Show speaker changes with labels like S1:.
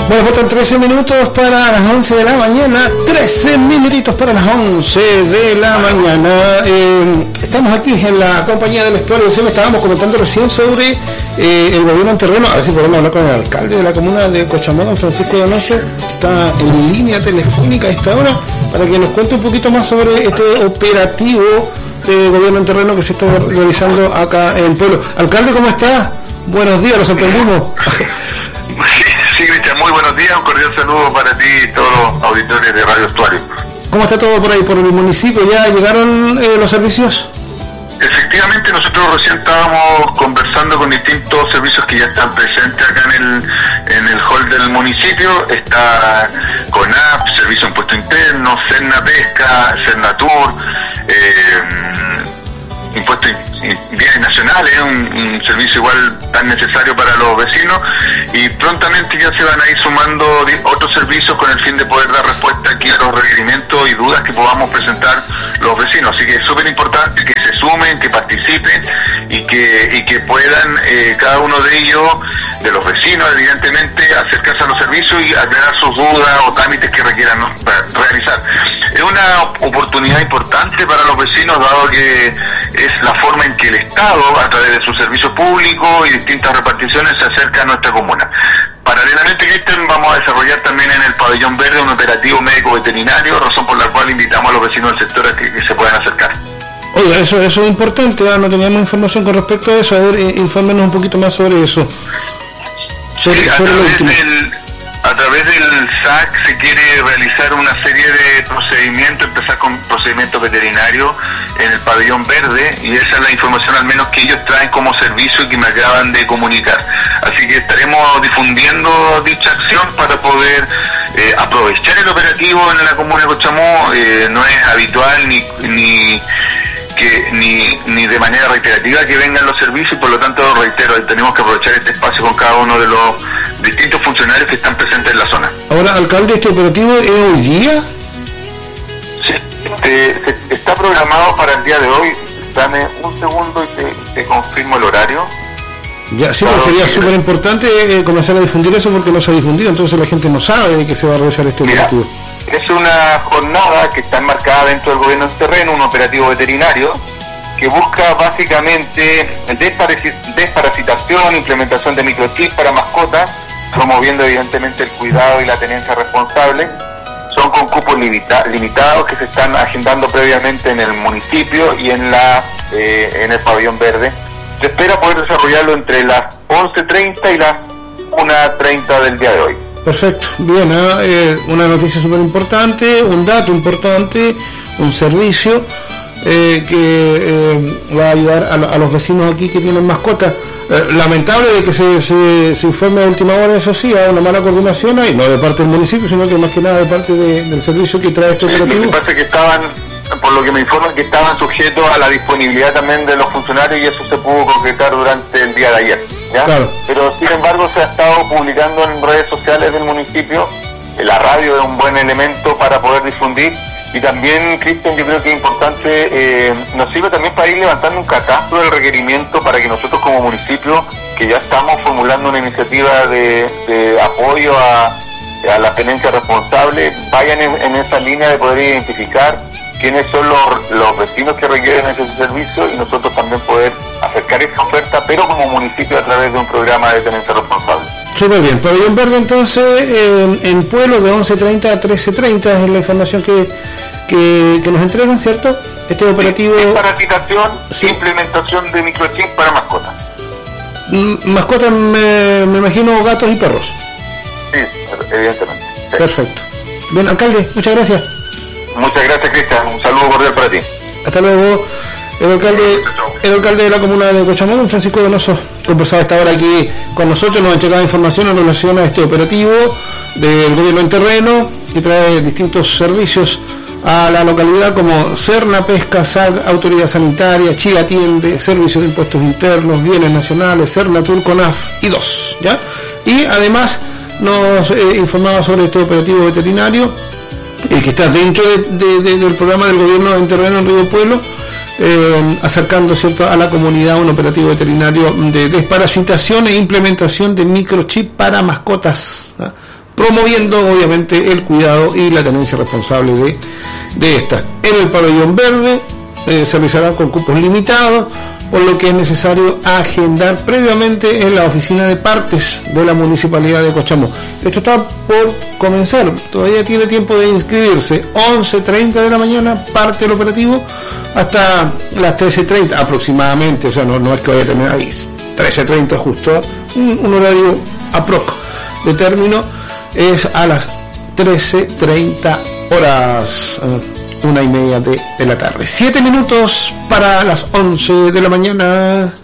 S1: Bueno, faltan 13 minutos para las 11 de la mañana. 13 minutitos para las 11 de la mañana. Estamos aquí en la compañía del Estuario. Estábamos comentando recién sobre el gobierno en terreno. A ver si podemos hablar con el alcalde de la comuna de Cochamó, don Francisco Donoso. Está en línea telefónica a esta hora para que nos cuente un poquito más sobre este operativo de gobierno en terreno que se está realizando acá en el pueblo. Alcalde, ¿cómo está? Buenos días, los sorprendimos.
S2: Sí, Cristian, muy buenos días, un cordial saludo para ti y todos los auditores de Radio Estuario.
S1: ¿Cómo está todo por ahí, por el municipio? ¿Ya llegaron los servicios?
S2: Efectivamente, nosotros recién estábamos conversando con distintos servicios que ya están presentes acá en el hall del municipio. Está CONAP, Servicio de Impuesto Interno, Serna Pesca, Sernatur, Impuestos Bienes Nacionales, un servicio igual tan necesario para los vecinos, y prontamente ya se van a ir sumando otros servicios con el fin de poder dar respuesta aquí a los requerimientos y dudas que podamos presentar los vecinos. Así que es súper importante que se sumen, que participen y que puedan cada uno de ellos, de los vecinos evidentemente, acercarse a los servicios y aclarar sus dudas o trámites que requieran realizar. Es una oportunidad importante para los vecinos, dado que es la forma en que el Estado, a través de sus servicios públicos y distintas reparticiones, se acerca a nuestra comuna. Paralelamente, Cristian, vamos a desarrollar también en el Pabellón Verde un operativo médico-veterinario, razón por la cual invitamos a los vecinos del sector a que se puedan acercar.
S1: Oiga, eso es importante, no teníamos información con respecto a eso. A ver, infórmenos un poquito más sobre eso.
S2: A través del SAC se quiere realizar una serie de procedimientos, empezar con procedimientos veterinarios en el Pabellón Verde, y esa es la información al menos que ellos traen como servicio y que me acaban de comunicar. Así que estaremos difundiendo dicha acción para poder aprovechar el operativo en la comuna de Cochamó. No es habitual ni de manera reiterativa que vengan los servicios, y por lo tanto, reitero, tenemos que aprovechar este espacio con cada uno de los distintos funcionarios que están presentes en la zona.
S1: Ahora, alcalde, ¿este operativo es hoy día?
S2: Sí, está programado para el día de hoy. Dame un segundo y te confirmo el horario.
S1: Ya, sí, claro, sería súper importante comenzar a difundir eso, porque no se ha difundido, entonces la gente no sabe de que se va a realizar este operativo.
S2: Es una jornada que está enmarcada dentro del gobierno en terreno, un operativo veterinario que busca básicamente desparasitación, implementación de microchips para mascotas, promoviendo evidentemente el cuidado y la tenencia responsable. Son con cupos limitados que se están agendando previamente en el municipio y en el Pabellón Verde. Se espera poder desarrollarlo entre las 11:30 y las 1:30 del día de hoy.
S1: Perfecto, bien, una noticia súper importante, un dato importante, un servicio que va a ayudar a los vecinos aquí que tienen mascotas. Lamentable de que se informe a última hora, eso sí, hay una mala coordinación ahí, no de parte del municipio, sino que más que nada de parte del servicio que trae este operativo.
S2: Lo que pasa es que por lo que me informan, que estaban sujetos a la disponibilidad también de los funcionarios, y eso se pudo concretar durante el día de ayer, ¿ya? Claro. Pero sin embargo se ha estado publicando en redes sociales del municipio. La radio es un buen elemento para poder difundir, y también, Cristian, yo creo que es importante, nos sirve también para ir levantando un catastro del requerimiento, para que nosotros como municipio, que ya estamos formulando una iniciativa de apoyo a la tenencia responsable, vayan en esa línea de poder identificar quiénes son los vecinos que requieren ese servicio, y nosotros también poder acercar esa oferta, pero como municipio a través de un programa de tenencia responsable.
S1: Súper bien. Pabellón Verde entonces en Pueblo de 11:30 a 13:30 es la información que nos entregan, ¿cierto? Este operativo...
S2: Desparasitación, sí. Implementación de microchips para mascotas.
S1: Mascotas, me imagino, gatos y perros.
S2: Sí, evidentemente. Sí.
S1: Perfecto. Bien, alcalde, muchas gracias.
S2: Muchas gracias, Cristian. Un saludo cordial para ti.
S1: Hasta luego. El alcalde de la comuna de Cochamó, don Francisco Donoso, conversaba esta hora aquí con nosotros, nos ha entregado información en relación a este operativo del gobierno en terreno, que trae distintos servicios a la localidad, como Serna Pesca, SAC, Autoridad Sanitaria, Chile Atiende, Servicios de Impuestos Internos, Bienes Nacionales, Sernatur, CONAF y DOS, ¿ya? Y además nos informaba sobre este operativo veterinario, que está dentro del programa del gobierno en terreno en Río Pueblo, acercando, ¿cierto?, a la comunidad un operativo veterinario de desparasitación e implementación de microchip para mascotas, ¿no?, promoviendo obviamente el cuidado y la tenencia responsable de esta. En el pabellón verde se realizarán con cupos limitados, por lo que es necesario agendar previamente en la oficina de partes de la Municipalidad de Cochamó. Esto está por comenzar, todavía tiene tiempo de inscribirse. 11:30 de la mañana parte el operativo hasta las 13:30 aproximadamente, o sea, no es que vaya a terminar ahí, 13:30 justo, un horario aprox de término es a las 13:30 horas. 1:30 de la tarde. 7 minutos para las 11 de la mañana.